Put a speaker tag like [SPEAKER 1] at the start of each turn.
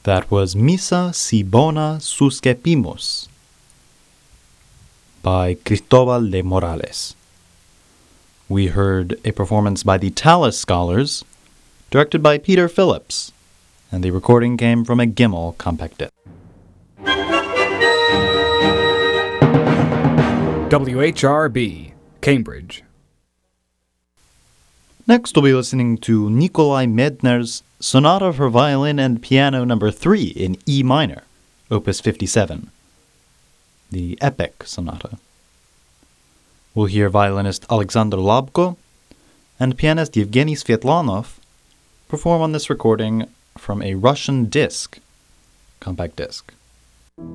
[SPEAKER 1] That was Misa si bona suscepimos by Cristobal de Morales. We heard a performance by the Tallis Scholars, directed by Peter Phillips, and the recording came from a Gimel compact disc.
[SPEAKER 2] WHRB, Cambridge.
[SPEAKER 1] Next we'll be listening to Nikolai Medtner's Sonata for Violin and Piano No. 3 in E minor, Opus 57, the Epic Sonata. We'll hear violinist Alexander Labko and pianist Yevgeny Svetlanov perform on this recording from a Russian disc, compact disc.